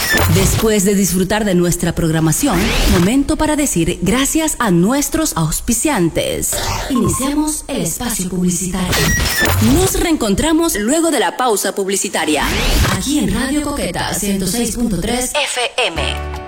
Después de disfrutar de nuestra programación, momento para decir gracias a nuestros auspiciantes. Iniciamos el espacio publicitario. Nos reencontramos luego de la pausa publicitaria, aquí en Radio Coqueta 106.3 FM.